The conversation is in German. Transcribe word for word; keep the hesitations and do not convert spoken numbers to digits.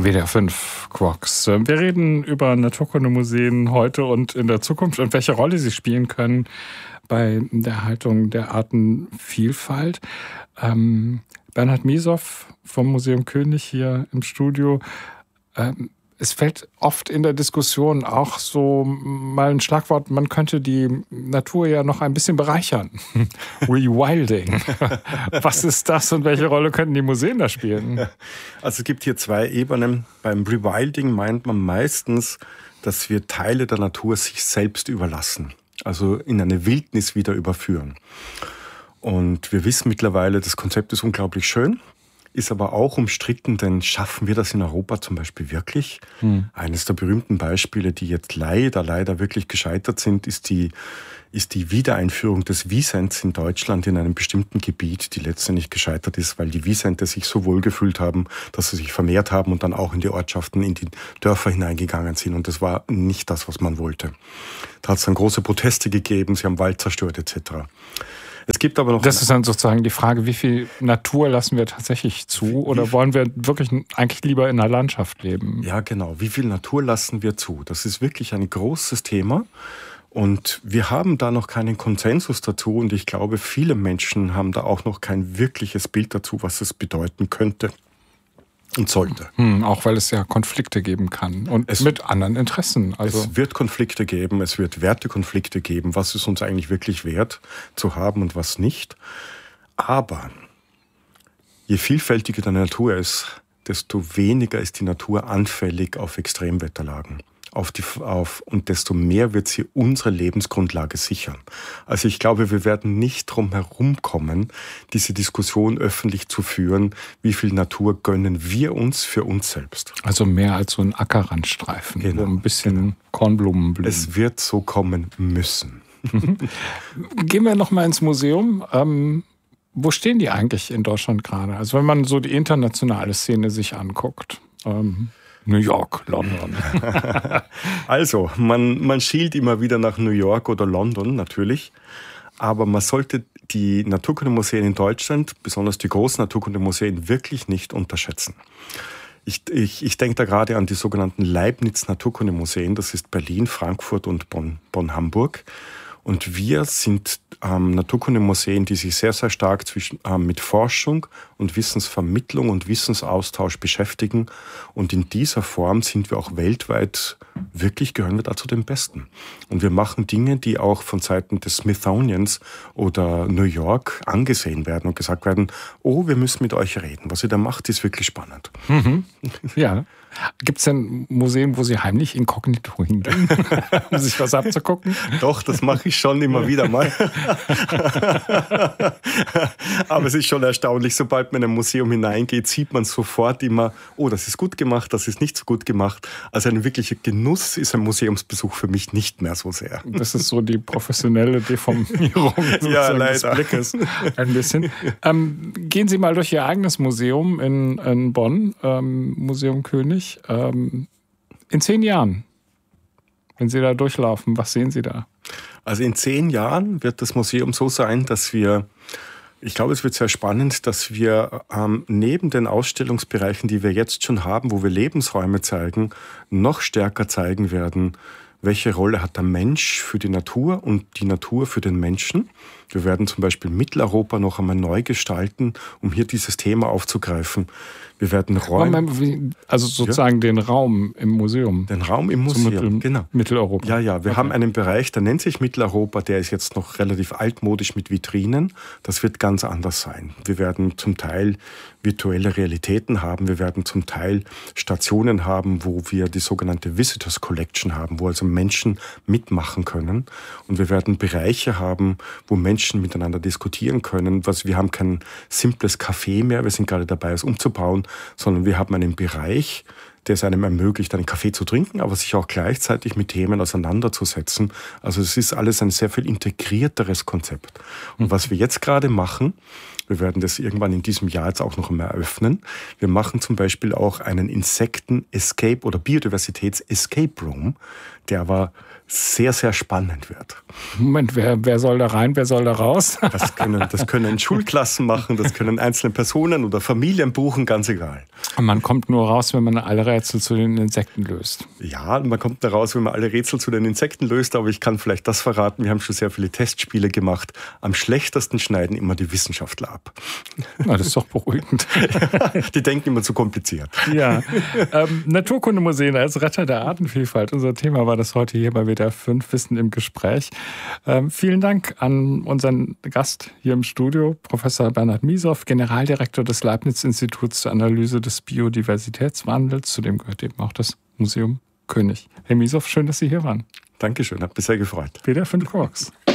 W D R fünf Quarks. Wir reden über Naturkundemuseen heute und in der Zukunft und welche Rolle sie spielen können bei der Erhaltung der Artenvielfalt. Ähm, Bernhard Miesow vom Museum König hier im Studio. Ähm, es fällt oft in der Diskussion auch so mal ein Schlagwort, man könnte die Natur ja noch ein bisschen bereichern. Rewilding. Was ist das und welche Rolle könnten die Museen da spielen? Also es gibt hier zwei Ebenen. Beim Rewilding meint man meistens, dass wir Teile der Natur sich selbst überlassen. Also in eine Wildnis wieder überführen. Und wir wissen mittlerweile, das Konzept ist unglaublich schön. Ist aber auch umstritten, denn schaffen wir das in Europa zum Beispiel wirklich? Hm. Eines der berühmten Beispiele, die jetzt leider, leider wirklich gescheitert sind, ist die, ist die Wiedereinführung des Wisents in Deutschland in einem bestimmten Gebiet, die letztendlich gescheitert ist, weil die Wisente sich so wohl gefühlt haben, dass sie sich vermehrt haben und dann auch in die Ortschaften, in die Dörfer hineingegangen sind. Und das war nicht das, was man wollte. Da hat es dann große Proteste gegeben, sie haben Wald zerstört et cetera. Es gibt aber noch. Das ist dann sozusagen die Frage, wie viel Natur lassen wir tatsächlich zu oder wollen wir wirklich eigentlich lieber in einer Landschaft leben? Ja, genau. Wie viel Natur lassen wir zu? Das ist wirklich ein großes Thema und wir haben da noch keinen Konsensus dazu und ich glaube, viele Menschen haben da auch noch kein wirkliches Bild dazu, was es bedeuten könnte und sollte. Hm, auch weil es ja Konflikte geben kann und es, mit anderen Interessen. Also es wird Konflikte geben, es wird Wertekonflikte geben, was ist uns eigentlich wirklich wert zu haben und was nicht. Aber je vielfältiger die Natur ist, desto weniger ist die Natur anfällig auf Extremwetterlagen. Auf die, auf, und desto mehr wird sie unsere Lebensgrundlage sichern. Also ich glaube, wir werden nicht drum herum kommen, diese Diskussion öffentlich zu führen, wie viel Natur gönnen wir uns für uns selbst. Also mehr als so ein Ackerrandstreifen, genau, wo ein bisschen genau. Kornblumen blühen. Es wird so kommen müssen. Gehen wir noch mal ins Museum. Ähm, wo stehen die eigentlich in Deutschland gerade? Also wenn man so die internationale Szene sich anguckt. Ähm, New York, London. Also, man, man schielt immer wieder nach New York oder London, natürlich. Aber man sollte die Naturkundemuseen in Deutschland, besonders die großen Naturkundemuseen, wirklich nicht unterschätzen. Ich, ich, ich denke da gerade an die sogenannten Leibniz-Naturkundemuseen. Das ist Berlin, Frankfurt und Bonn, Bonn-Hamburg. Und wir sind ähm, Naturkundemuseen, die sich sehr, sehr stark zwischen, ähm, mit Forschung und Wissensvermittlung und Wissensaustausch beschäftigen. Und in dieser Form sind wir auch weltweit, wirklich gehören wir da zu den Besten. Und wir machen Dinge, die auch von Seiten des Smithsonians oder New York angesehen werden und gesagt werden, oh, wir müssen mit euch reden. Was ihr da macht, ist wirklich spannend. Mhm. Ja. Gibt es denn Museen, wo Sie heimlich inkognito hingehen, um sich was abzugucken? Doch, das mache ich schon immer wieder mal. Aber es ist schon erstaunlich, sobald man in ein Museum hineingeht, sieht man sofort immer, oh, das ist gut gemacht, das ist nicht so gut gemacht. Also ein wirklicher Genuss ist ein Museumsbesuch für mich nicht mehr so sehr. Das ist so die professionelle Deformierung ja, des Blickes. Ein bisschen. Ähm, gehen Sie mal durch Ihr eigenes Museum in, in Bonn, ähm, Museum König. Ähm, in zehn Jahren, wenn Sie da durchlaufen, was sehen Sie da? Also in zehn Jahren wird das Museum so sein, dass wir, ich glaube, es wird sehr spannend, dass wir ähm, neben den Ausstellungsbereichen, die wir jetzt schon haben, wo wir Lebensräume zeigen, noch stärker zeigen werden, welche Rolle hat der Mensch für die Natur und die Natur für den Menschen. Wir werden zum Beispiel Mitteleuropa noch einmal neu gestalten, um hier dieses Thema aufzugreifen. Wir werden Räume... Also sozusagen ja. den Raum im Museum. Den Raum im Museum, Mittel, genau. Mitteleuropa. Ja, ja, wir okay. haben einen Bereich, der nennt sich Mitteleuropa, der ist jetzt noch relativ altmodisch mit Vitrinen. Das wird ganz anders sein. Wir werden zum Teil virtuelle Realitäten haben. Wir werden zum Teil Stationen haben, wo wir die sogenannte Visitors Collection haben, wo also Menschen mitmachen können. Und wir werden Bereiche haben, wo Menschen miteinander diskutieren können. Was, wir haben kein simples Café mehr, wir sind gerade dabei, es umzubauen, sondern wir haben einen Bereich, der es einem ermöglicht, einen Kaffee zu trinken, aber sich auch gleichzeitig mit Themen auseinanderzusetzen. Also es ist alles ein sehr viel integrierteres Konzept. Und was wir jetzt gerade machen, wir werden das irgendwann in diesem Jahr jetzt auch noch einmal eröffnen. Wir machen zum Beispiel auch einen Insekten-Escape- oder Biodiversitäts-Escape Room, der aber sehr, sehr spannend wird. Moment, wer, wer soll da rein, wer soll da raus? Das können, das können Schulklassen machen, das können einzelne Personen oder Familien buchen, ganz egal. Und man kommt nur raus, wenn man alle Rätsel zu den Insekten löst. Ja, man kommt da raus, wenn man alle Rätsel zu den Insekten löst, aber ich kann vielleicht das verraten, wir haben schon sehr viele Testspiele gemacht. Am schlechtesten schneiden immer die Wissenschaftler ab. Na, das ist doch beruhigend. Die denken immer zu kompliziert. Ja, ähm, Naturkundemuseen als Retter der Artenvielfalt. Unser Thema war das heute hier bei W D R fünf Wissen im Gespräch. Ähm, vielen Dank an unseren Gast hier im Studio, Professor Bernhard Miesow, Generaldirektor des Leibniz-Instituts zur Analyse des Biodiversitätswandels. Zudem gehört eben auch das Museum König. Herr Miesow, schön, dass Sie hier waren. Dankeschön, hat mich sehr gefreut. W D R fünf Quarks.